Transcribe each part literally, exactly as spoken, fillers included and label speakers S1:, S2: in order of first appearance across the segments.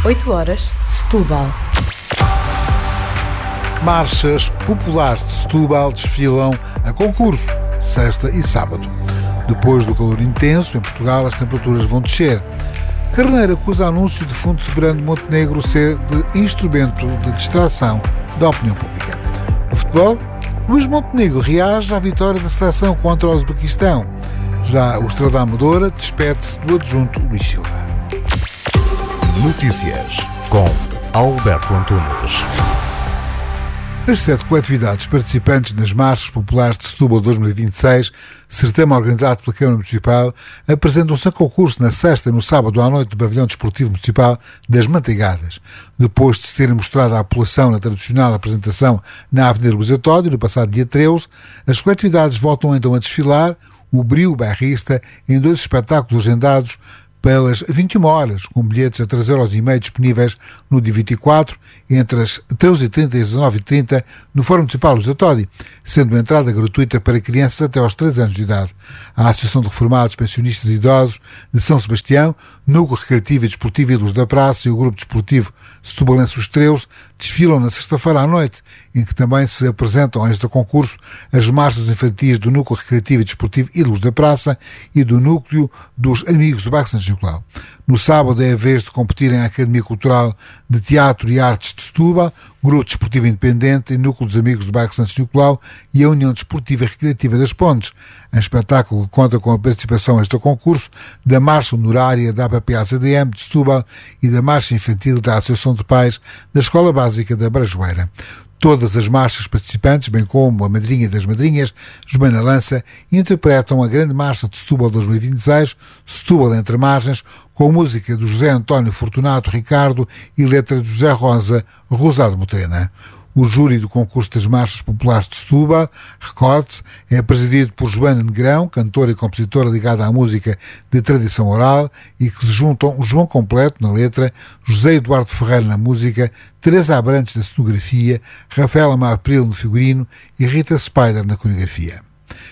S1: oito horas, Setúbal.
S2: Marchas populares de Setúbal desfilam a concurso, sexta e sábado. Depois do calor intenso, em Portugal as temperaturas vão descer. Carneiro acusa anúncio de Fundo Soberano de Montenegro ser de instrumento de distração da opinião pública. No futebol, Luís Montenegro reage à vitória da seleção contra o Uzbequistão. Já o Estrela da Amadora despede-se do adjunto Luís Silva.
S3: Notícias com Alberto Antunes.
S2: As sete coletividades participantes nas Marchas Populares de Setúbal dois mil e vinte e seis, certame organizado pela Câmara Municipal, apresentam-se a concurso na sexta e no sábado à noite no Pavilhão Desportivo Municipal das Manteigadas. Depois de se terem mostrado à população na tradicional apresentação na Avenida Luís Atódio, no passado dia treze, as coletividades voltam então a desfilar o brio bairrista em dois espetáculos agendados pelas vinte e uma horas, com bilhetes a três euros e meio disponíveis no dia vinte e quatro, entre as treze e trinta e as dezenove e trinta, no Fórum Municipal Luís Atódio, sendo a entrada gratuita para crianças até aos três anos de idade. A Associação de Reformados, Pensionistas e Idosos de São Sebastião, Núcleo Recreativo e Desportivo Ilus da Praça e o Grupo Desportivo Setubalense Os Treuros desfilam na sexta-feira à noite, em que também se apresentam a este concurso as marchas infantis do Núcleo Recreativo e Desportivo Ilus da Praça e do Núcleo dos Amigos do Bairro Santos Nicolau. No sábado é a vez de competirem a Academia Cultural de Teatro e Artes de Setúbal, Grupo Desportivo Independente e Núcleo dos Amigos do Bairro Santos Nicolau e a União Desportiva e Recreativa das Pontes. Um espetáculo que conta com a participação a este concurso da Marcha Honorária da A P P A C D M de Setúbal e da Marcha Infantil da Associação de Pais da Escola Básica da Brajoeira. Todas as marchas participantes, bem como a Madrinha das Madrinhas, Joana Lança, interpretam a Grande Marcha de Setúbal dois mil e vinte e seis, Setúbal Entre Margens, com música do José António Fortunato Ricardo e letra de José Rosa Rosado Motrena. O júri do concurso das Marchas Populares de Setúbal, recorde-se, é presidido por Joana Negrão, cantora e compositora ligada à música de tradição oral, e que se juntam o João Completo na letra, José Eduardo Ferreira na música, Teresa Abrantes na cenografia, Rafaela Mapril no figurino e Rita Spider na coreografia.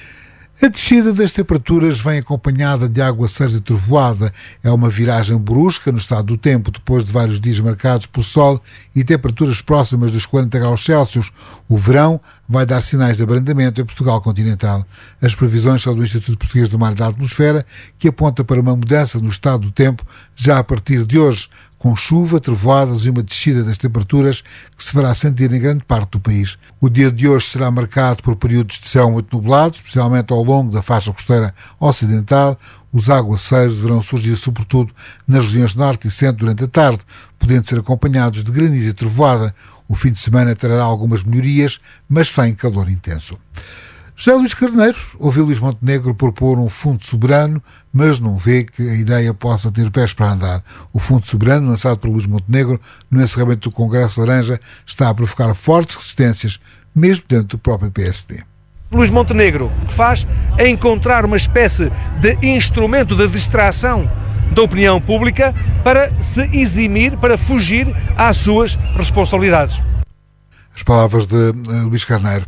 S2: A descida das temperaturas vem acompanhada de aguaceiros e trovoada. É uma viragem brusca no estado do tempo, depois de vários dias marcados por sol e temperaturas próximas dos quarenta graus Celsius. O verão vai dar sinais de abrandamento em Portugal continental. As previsões são do Instituto Português do Mar e da Atmosfera, que aponta para uma mudança no estado do tempo já a partir de hoje, com chuva, trovoadas e uma descida das temperaturas que se fará sentir em grande parte do país. O dia de hoje será marcado por períodos de céu muito nublados, especialmente ao longo da faixa costeira ocidental. Os aguaceiros deverão surgir sobretudo nas regiões norte e centro durante a tarde, podendo ser acompanhados de granizo e trovoada. O fim de semana trará algumas melhorias, mas sem calor intenso. Já Luís Carneiro ouviu Luís Montenegro propor um fundo soberano, mas não vê que a ideia possa ter pés para andar. O fundo soberano, lançado por Luís Montenegro no encerramento do Congresso Laranja, está a provocar fortes resistências, mesmo dentro do próprio P S D.
S4: Luís Montenegro o que faz é encontrar uma espécie de instrumento de distração da opinião pública para se eximir, para fugir às suas responsabilidades.
S2: As palavras de uh, Luís Carneiro.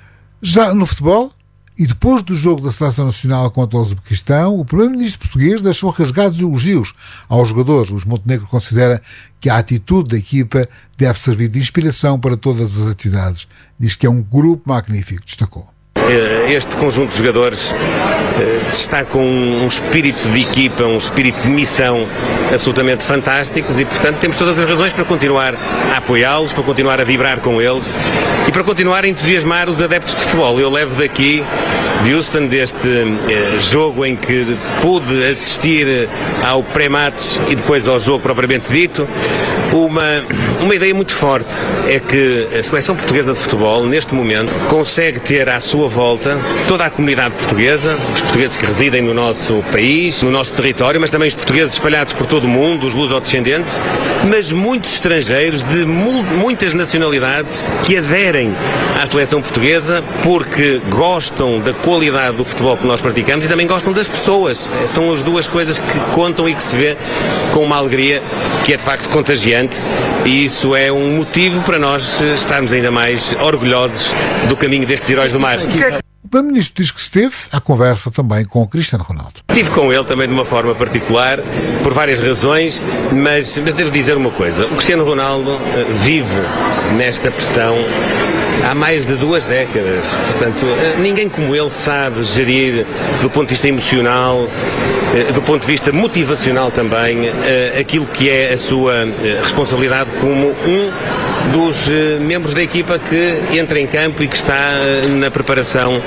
S2: Já no futebol, e depois do jogo da Seleção Nacional contra o Uzbequistão, o primeiro-ministro português deixou rasgados elogios aos jogadores. Luís Montenegro considera que a atitude da equipa deve servir de inspiração para todas as atividades. Diz que é um grupo magnífico, destacou.
S5: Este conjunto de jogadores está com um espírito de equipa, um espírito de missão absolutamente fantásticos e, portanto, temos todas as razões para continuar a apoiá-los, para continuar a vibrar com eles e para continuar a entusiasmar os adeptos de futebol. Eu levo daqui, de Houston, deste eh, jogo em que pude assistir ao pré-match e depois ao jogo propriamente dito, uma, uma ideia muito forte. É que a seleção portuguesa de futebol, neste momento, consegue ter à sua volta toda a comunidade portuguesa, os portugueses que residem no nosso país, no nosso território, mas também os portugueses espalhados por todo o mundo, os lusodescendentes, mas muitos estrangeiros de mu- muitas nacionalidades que aderem à seleção portuguesa porque gostam da qualidade do futebol que nós praticamos e também gostam das pessoas. São as duas coisas que contam e que se vê com uma alegria que é de facto contagiante, e isso é um motivo para nós estarmos ainda mais orgulhosos do caminho destes heróis do mar.
S2: O que é, O Primeiro-Ministro diz que esteve à conversa também com o Cristiano Ronaldo.
S5: Estive com ele também de uma forma particular, por várias razões, mas, mas devo dizer uma coisa. O Cristiano Ronaldo uh, vive nesta pressão há mais de duas décadas. Portanto, uh, ninguém como ele sabe gerir do ponto de vista emocional, uh, do ponto de vista motivacional também, uh, aquilo que é a sua uh, responsabilidade como um dos uh, membros da equipa que entra em campo e que está uh, na preparação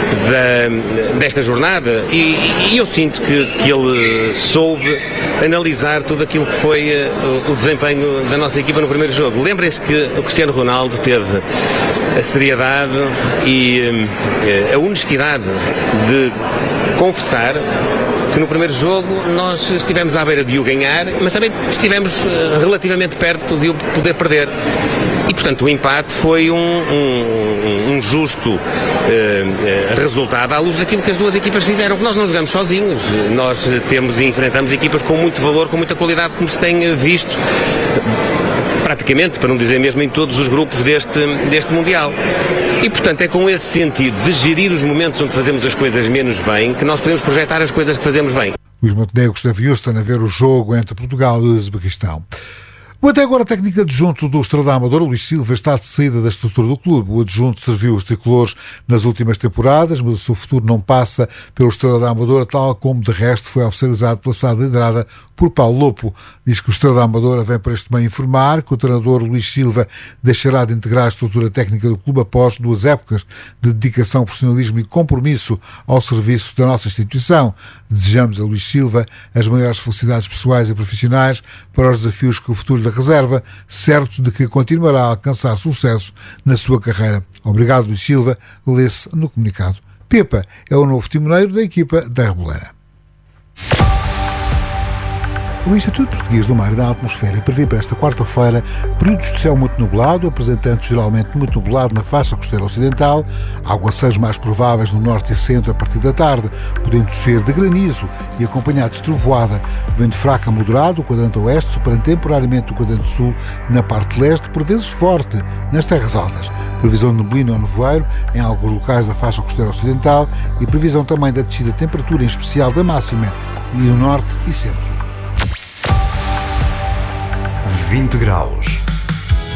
S5: da, desta jornada. E, e eu sinto que, que ele soube analisar tudo aquilo que foi uh, o desempenho da nossa equipa no primeiro jogo. Lembrem-se que o Cristiano Ronaldo teve a seriedade e uh, a honestidade de confessar que no primeiro jogo nós estivemos à beira de o ganhar, mas também estivemos uh, relativamente perto de o poder perder. E, portanto, o empate foi um, um, um justo uh, uh, resultado à luz daquilo que as duas equipas fizeram. Nós não jogamos sozinhos, nós temos e enfrentamos equipas com muito valor, com muita qualidade, como se tem visto praticamente, para não dizer mesmo em todos os grupos deste, deste Mundial. E, portanto, é com esse sentido de gerir os momentos onde fazemos as coisas menos bem que nós podemos projetar as coisas que fazemos bem.
S2: Luís Montenegro esteve em Houston a ver o jogo entre Portugal e o Uzbequistão. O até agora técnico adjunto do Estrela da Amadora, Luís Silva, está de saída da estrutura do clube. O adjunto serviu os tricolores nas últimas temporadas, mas o seu futuro não passa pelo Estrela da Amadora, tal como de resto foi oficializado pela sala liderada por Paulo Lopo. Diz que o Estrela da Amadora vem para este meio informar que o treinador Luís Silva deixará de integrar a estrutura técnica do clube após duas épocas de dedicação, profissionalismo e compromisso ao serviço da nossa instituição. Desejamos a Luís Silva as maiores felicidades pessoais e profissionais para os desafios que o futuro lhe reserva, certo de que continuará a alcançar sucesso na sua carreira. Obrigado, Luís Silva, lê-se no comunicado. Pepa é o novo timoneiro da equipa da Reboleira. O Instituto Português do Mar e da Atmosfera prevê para esta quarta-feira períodos de céu muito nublado, apresentando geralmente muito nublado na faixa costeira ocidental, aguaceiros mais prováveis no norte e centro a partir da tarde, podendo ser de granizo e acompanhados de trovoada, vento fraco a moderado, o quadrante oeste, superando temporariamente o quadrante sul na parte leste, por vezes forte nas terras altas. Previsão de neblina ou nevoeiro em alguns locais da faixa costeira ocidental e previsão também da descida de temperatura, em especial da máxima, e no norte e centro.
S3: vinte graus.